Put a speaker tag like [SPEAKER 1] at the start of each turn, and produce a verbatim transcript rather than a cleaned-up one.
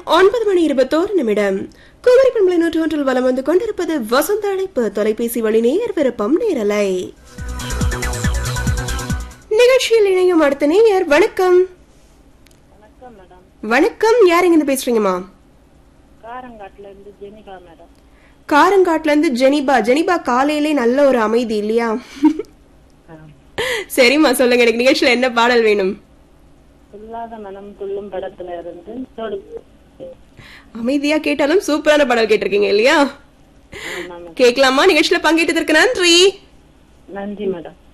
[SPEAKER 1] ஒன்பது மணி இருபத்தோரு நிமிடம். குமரி பண்பலை நூற்று ஒன்றில் வலம் வந்து கொண்டிருப்பது வசந்த அழைப்பு தொலைபேசி வழி நேயர் விருப்பம் நேரலை. நிகழ்ச்சியில் இணையும் அடுத்த நேயர். வணக்கம். வணக்கம், யார் எங்க பேசுறீங்கம்மா?
[SPEAKER 2] காரங்காட்டுல இருந்து ஜெனிபா மேடம்.
[SPEAKER 1] காரங்காட்டுல இருந்து ஜெனிபா. ஜெனிபா, காலையிலே நல்ல ஒரு அமைதி இல்லையா? சரிம்மா, சொல்லுங்க, எனக்கு நிகழ்ச்சியில என்ன பாடல் வேணும்?
[SPEAKER 2] சொல்லாத மனம் துள்ளும் படத்துல இருந்து
[SPEAKER 1] அமைதியா கேட்டாலும் சூப்பரான பாடல் கேட்டிருக்கீங்க இல்லையா? கேட்கலாமா? நிகழ்ச்சியில பங்கேற்றதற்கு நன்றி.
[SPEAKER 2] நன்றி மேடம்.